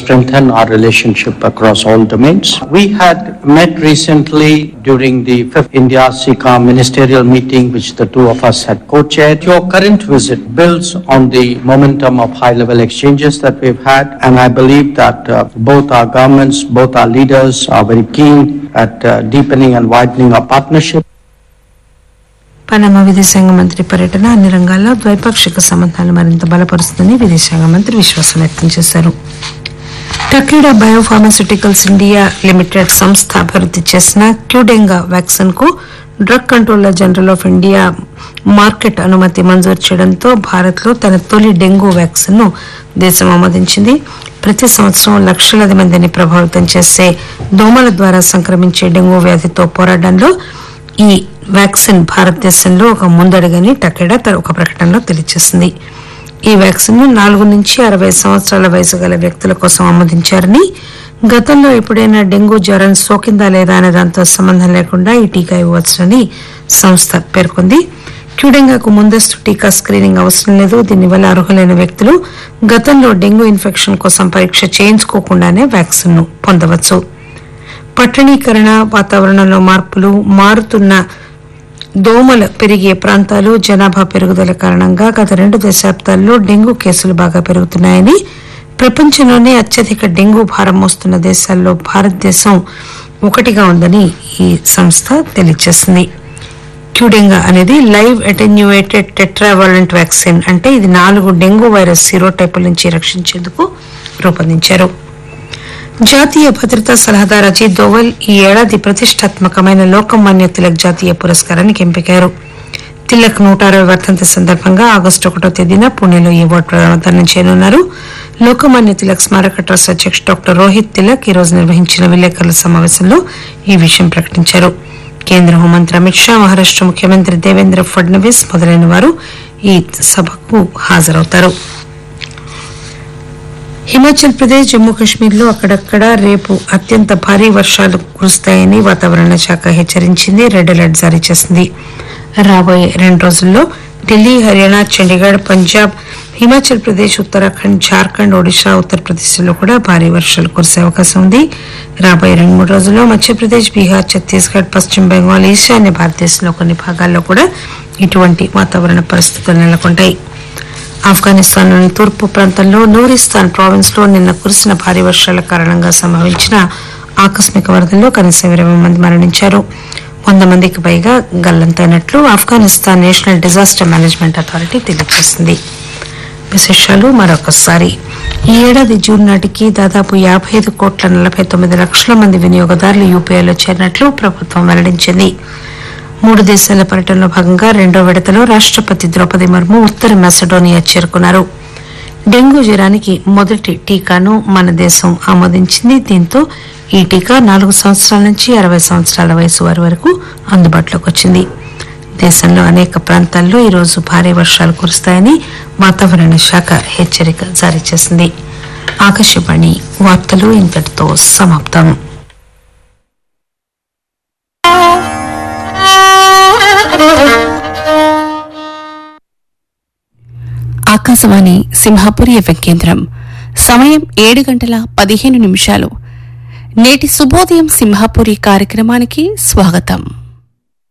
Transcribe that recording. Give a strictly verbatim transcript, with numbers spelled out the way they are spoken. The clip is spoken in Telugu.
strengthen our relationship across all domains. We had met recently during the fifth India-SICA ministerial meeting, which the two of us had co-chaired. Your current visit builds on the momentum of high-level exchanges that we've had, and I believe that uh, both our governments, both our leaders are very keen at uh, deepening and widening our partnership. Panama విదేశాంగ మంత్రి పర్యటన అన్ని రంగాల్లో ద్వైపాక్షిక సంబంధాలు మరింత బలపరుస్తుందని విదేశాంగ మంత్రి విశ్వాసం వ్యక్తం చేశారు. టకీడా బయోఫార్మాస్యూటికల్స్ ఇండియా లిమిటెడ్ సంస్థ అభివృద్ది చేసిన క్యూడెంగా వ్యాక్సిన్ కు drug controller general of India market అనుమతి మంజూరు చేయడంతో భారత్ లో తన తొలి డెంగూ వ్యాక్సిన్ ను దేశం ఆమోదించింది. ప్రతి సంవత్సరం లక్షలాది మందిని ప్రభావితం చేసే దోమల ద్వారా సంక్రమించే డెంగూ వ్యాధితో పోరాటంలో ఈ వ్యాక్సిన్ భారతదేశంలో ఒక ముందడుగని టకెడా ఒక ప్రకటనలో తెలియజేసింది. ఈ వ్యాక్సిన్ ను నాలుగు నుంచి అరవై సంవత్సరాల వయసు గల వ్యక్తుల కోసం ఆమోదించారని, గతంలో ఎప్పుడైనా డెంగూ జ్వరం సోకిందా లేదా అనే దాంతో సంబంధం లేకుండా ఈ టీకా ఇవ్వవచ్చునని సంస్థ పేర్కొంది. క్యూడెంగాకు ముందస్తు టీకా స్క్రీనింగ్ అవసరం లేదు. దీనివల్ల అర్హులైన వ్యక్తులు గతంలో డెంగూ ఇన్ఫెక్షన్ కోసం పరీక్ష చేయించుకోకుండానే వ్యాక్సిన్ ను పొందవచ్చు. పట్టణీకరణ, వాతావరణంలో మార్పులు, మారుతున్న దోమలు పెరిగే ప్రాంతాలు, జనాభా పెరుగుదల కారణంగా గత రెండు దశాబ్దాల్లో డెంగూ కేసులు బాగా పెరుగుతున్నాయని, ప్రపంచంలోనే అత్యధిక డెంగూ భారం మోస్తున్న దేశాల్లో భారతదేశం ఒకటిగా ఉందని ఈ సంస్థ తెలియజేసింది. క్యూడెంగా అనేది లైవ్ అటెన్యూయేటెడ్ టెట్రావాలెంట్ వ్యాక్సిన్, అంటే ఇది నాలుగు డెంగూ వైరస్ సీరోటైపుల నుంచి రక్షించేందుకు రూపొందించారు. జాతీయ భద్రతా సలహాదారు అజిత్ దోవల్ ఈ ఏడాది ప్రతిష్టాత్మకమైన లోకమాన్య తిలక్ జాతీయ పురస్కారానికి ఎంపికారు. తిలక్ నూట అరవై వర్ధంతి సందర్భంగా ఆగస్టు ఒకటో తేదీన పుణెలో ఈ అవార్డు ప్రదానం చేయనున్నారు. లోకమాన్య తిలక్ స్మారక ట్రస్ట్ అధ్యక్షుడు డాక్టర్ రోహిత్ తిలక్ ఈ రోజు నిర్వహించిన విలేకరుల సమావేశంలో ఈ విషయం ప్రకటించారు. కేంద్ర హోంమంత్రి అమిత్ షా, మహారాష్ట ముఖ్యమంత్రి దేవేంద్ర ఫడ్నవీస్ మొదలైన వారు ఈ సభకు హాజరవుతారు. హిమాచల్ ప్రదేశ్, జమ్మూ కశ్మీర్ లో అక్కడక్కడ రేపు అత్యంత భారీ వర్షాలు కురుస్తాయని వాతావరణ శాఖ హెచ్చరించింది. రెడ్ అలర్ట్ జారీ చేసింది. రాబోయే రెండు రోజుల్లో ఢిల్లీ, హర్యానా, చండీగఢ్, పంజాబ్, హిమాచల్ ప్రదేశ్, ఉత్తరాఖండ్, జార్ఖండ్, ఒడిశా, ఉత్తరప్రదేశ్ లో కూడా భారీ వర్షాలు కురిసే అవకాశం ఉంది. రాబోయే రెండు మూడు రోజుల్లో మధ్యప్రదేశ్, బీహార్, ఛత్తీస్గఢ్, పశ్చిమ బెంగాల్, ఈశాన్య భారతదేశంలో కొన్ని భాగాల్లో కూడా ఇటువంటి వాతావరణ పరిస్థితులు నెలకొంటాయి. ఆఫ్ఘనిస్తాన్లోని తూర్పు ప్రాంతంలో నూరిస్తాన్ ప్రావిన్స్ లో నిన్న కురిసిన భారీ వర్షాల కారణంగా సంభవించిన ఆకస్మిక వరదల్లో కనీసం ఇరవై మంది మరణించారు. వంద మందికి పైగా గల్లంతైనట్లు Afghanistan national disaster management authority తెలియజేసింది. విశేషాలు మరొకసారి. ఈ ఏడాది జూన్ నాటికి దాదాపు యాభై ఐదు కోట్ల నలభై తొమ్మిది లక్షల మంది వినియోగదారులు యూపీఐలో చేరినట్లు ప్రభుత్వం వెల్లడించింది. మూడు దేశాల పర్యటనలో భాగంగా రెండో విడతలో రాష్టపతి ద్రౌపది ముర్ము ఉత్తర మెసడోనియా చేరుకున్నారు. డెంగూ జ్వరానికి మొదటి టీకాను మన దేశం ఆమోదించింది. దీంతో ఈ టీకా నాలుగు సంవత్సరాల నుంచి అరవై సంవత్సరాల వయసు వారి వరకు అందుబాటులోకి వచ్చింది. దేశంలో అనేక ప్రాంతాల్లో ఈరోజు భారీ వర్షాలు కురుస్తాయని వాతావరణ శాఖ హెచ్చరిక జారీ చేసింది. ఆకాశవాణి వార్తలు ఇంతటితో సమాప్తం. ఆకాశవాణి సింహాపురి ఎఫ్ఎం కేంద్రం. సమయం ఏడు గంటల పదిహేను నిమిషాలు. నేటి శుభోదయం సింహాపురి కార్యక్రమానికి స్వాగతం.